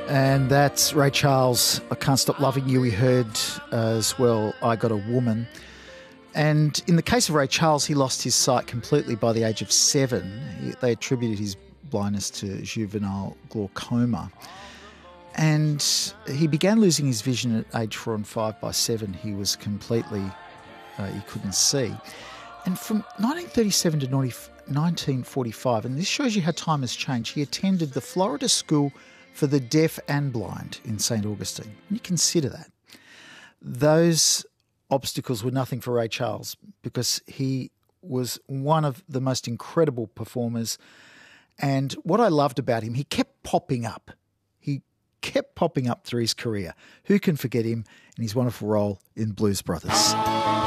And that's Ray Charles, I Can't Stop Loving You. We heard as well, I Got a Woman. And in the case of Ray Charles, he lost his sight completely by the age of 7. They attributed his blindness to juvenile glaucoma. And he began losing his vision at age 4 and 5. By 7, he was completely, he couldn't see. And from 1937 to 1945, and this shows you how time has changed, he attended the Florida School for the Deaf and Blind in St. Augustine. And you consider that. Those obstacles were nothing for Ray Charles because he was one of the most incredible performers. And what I loved about him, he kept popping up. He kept popping up through his career. Who can forget him and his wonderful role in Blues Brothers?